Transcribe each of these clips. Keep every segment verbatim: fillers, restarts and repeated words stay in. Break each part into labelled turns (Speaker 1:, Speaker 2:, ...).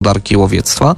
Speaker 1: gospodarki i łowiectwa.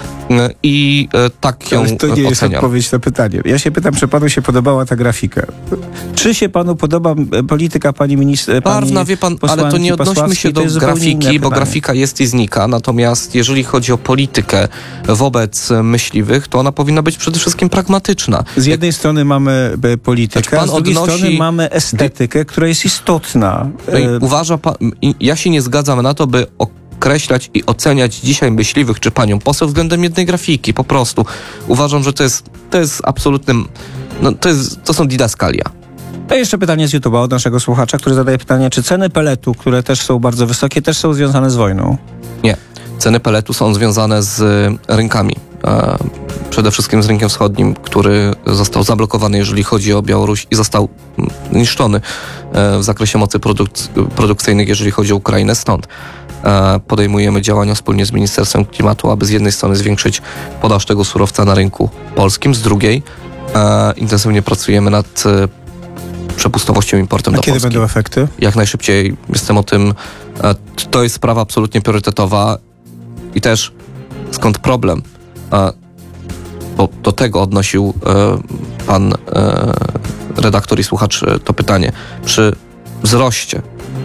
Speaker 1: I tak ją oceniam.
Speaker 2: To nie jest odpowiedź na pytanie. Ja się pytam, czy panu się podobała ta grafika? Czy się panu podoba polityka pani minister?
Speaker 1: Barwna, wie pan, ale to nie odnosimy się do grafiki, bo grafika jest i znika. Natomiast jeżeli chodzi o politykę wobec myśliwych, to ona powinna być przede wszystkim pragmatyczna.
Speaker 2: Z jednej Jak... strony mamy politykę, a z drugiej odnosi... strony mamy estetykę, która jest istotna.
Speaker 1: No i uważa pan, ja się nie zgadzam na to, by określać i oceniać dzisiaj myśliwych czy panią poseł względem jednej grafiki. Po prostu uważam, że to jest, to jest absolutnym, no to, jest, to są didaskalia.
Speaker 2: A jeszcze pytanie z YouTube'a od naszego słuchacza, który zadaje pytanie, czy ceny peletu, które też są bardzo wysokie, też są związane z wojną?
Speaker 1: Nie. Ceny peletu są związane z rynkami. E, przede wszystkim z rynkiem wschodnim, który został zablokowany, jeżeli chodzi o Białoruś i został niszczony e, w zakresie mocy produk- produkcyjnych, jeżeli chodzi o Ukrainę. Stąd e, podejmujemy działania wspólnie z Ministerstwem Klimatu, aby z jednej strony zwiększyć podaż tego surowca na rynku polskim, z drugiej e, intensywnie pracujemy nad e, przepustowością importem
Speaker 2: A
Speaker 1: do
Speaker 2: kiedy
Speaker 1: Polski.
Speaker 2: będą efekty?
Speaker 1: Jak najszybciej. Jestem o tym. E, to jest sprawa absolutnie priorytetowa i też skąd problem? E, bo do tego odnosił e, pan e, redaktor i słuchacz e, to pytanie. Przy wzroście,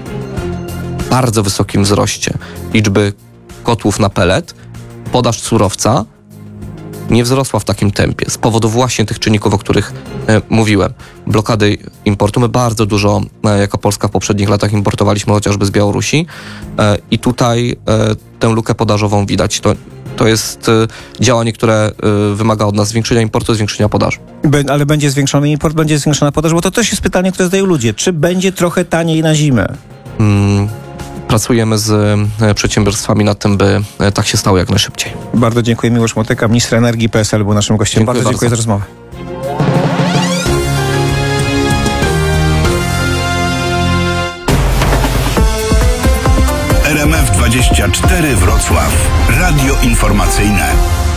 Speaker 1: bardzo wysokim wzroście liczby kotłów na pelet, podaż surowca nie wzrosła w takim tempie z powodu właśnie tych czynników, o których e, mówiłem. Blokady importu. My bardzo dużo e, jako Polska w poprzednich latach importowaliśmy chociażby z Białorusi e, i tutaj e, tę lukę podażową widać. To, to jest e, działanie, które e, wymaga od nas zwiększenia importu, zwiększenia podaży.
Speaker 2: Be, ale będzie zwiększony import, będzie zwiększona podaż, bo to też jest pytanie, które zadają ludzie. Czy będzie trochę taniej na zimę?
Speaker 1: Hmm. Pracujemy z przedsiębiorstwami nad tym, by tak się stało jak najszybciej.
Speaker 2: Bardzo dziękuję. Miłosz Motyka, minister energii P S L był naszym gościem.
Speaker 1: Dziękuję
Speaker 2: bardzo dziękuję
Speaker 1: bardzo.
Speaker 2: za rozmowę.
Speaker 3: R M F dwadzieścia cztery Wrocław. Radio informacyjne.